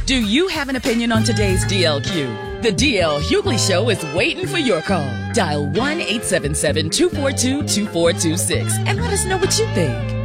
Do you have an opinion on today's DLQ? The DL Hughley Show is waiting for your call. Dial 1-877-242-2426 and let us know what you think.